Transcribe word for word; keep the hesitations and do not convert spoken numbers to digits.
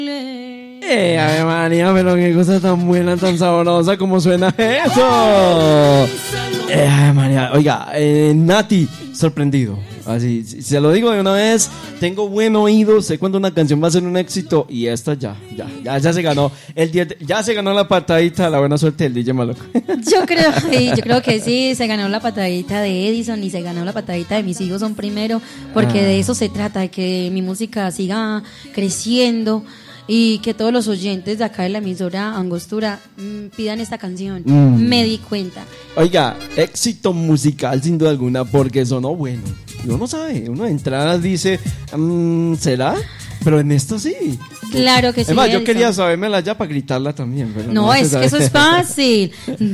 Eh, Ave María, pero qué cosa tan buena, tan sabrosa, como suena eso. Eh, Ave María, oiga, eh, Nati, sorprendido. Así, si se lo digo de una vez, tengo buen oído, sé cuándo una canción va a ser un éxito y esta ya, ya, ya, ya se ganó el diez, ya se ganó la patadita, la buena suerte del D J Maloco. Yo creo, sí, yo creo que sí, se ganó la patadita de Edison y se ganó la patadita de Mis hijos son primero, porque ah. de eso se trata, de que mi música siga creciendo. Y que todos los oyentes de acá de la emisora Angostura mmm, pidan esta canción. Mm. Me di cuenta. Oiga, éxito musical sin duda alguna, porque sonó bueno. Uno no sabe, uno de entradas dice, mmm, ¿será? Pero en esto sí. Claro que sí. Es más, yo quería sabérmela ya para gritarla también. Pero no, no es que eso es fácil.